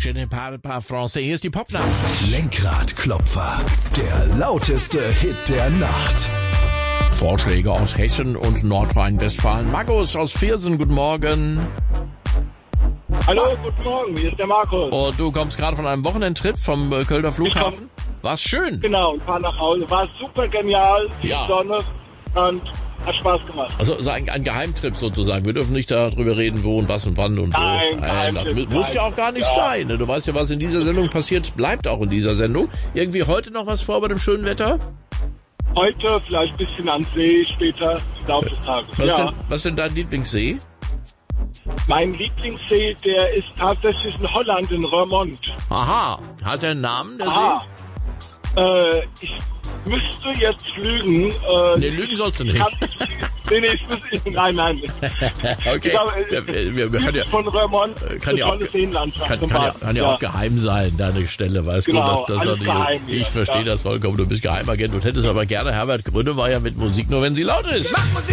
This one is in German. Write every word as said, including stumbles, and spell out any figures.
Je ne parle pas français. Hier ist die Popnacht. Lenkradklopfer, der lauteste Hit der Nacht. Vorschläge aus Hessen und Nordrhein-Westfalen. Markus aus Viersen, guten Morgen. Hallo, guten Morgen, hier ist der Markus. Und du kommst gerade von einem Wochenendtrip vom äh, Kölner Flughafen. War's schön? Genau, und fahr nach Hause. War super genial, die Ja. Sonne und hat Spaß gemacht. Also so ein, ein Geheimtrip sozusagen. Wir dürfen nicht darüber reden, wo und was und wann und wo. Nein, das Geheimtrip, mu- muss ja auch gar nicht ja. sein. Ne? Du weißt ja, was in dieser Sendung passiert, bleibt auch in dieser Sendung. Irgendwie heute noch was vor bei dem schönen Wetter? Heute vielleicht ein bisschen an See, später im Laufe des Tages. Was, Ja, denn, was denn dein Lieblingssee? mein Lieblingssee, der ist tatsächlich in Holland, in Roermond. Aha, hat er einen Namen, der Aha. Äh, ich müsste jetzt lügen. Äh, See? Nee, lügen sollst du nicht. Kann ich, nee, nee, ich muss, nein, nein. Okay, Ich glaube, es wir, wir, wir, wir können ja, von Roermond, kann ja eine auch, tolle Seenlandschaft. kann, zum kann, ja, Beispiel. kann ja auch geheim sein, deine Stelle, weißt Genau, du, dass das alles doch geheim nicht, hier, ich verstehe ja. das vollkommen, du bist Geheimagent und hättest aber gerne Herbert Grönemeyer mit Musik, nur wenn sie laut ist.